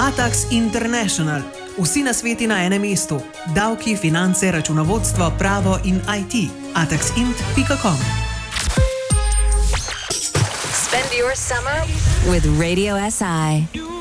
Atax International. Vsi nasveti na enem mestu. Davki, finance, računovodstvo, pravo in IT. ataxint.com. Spend your summer with Radio SI.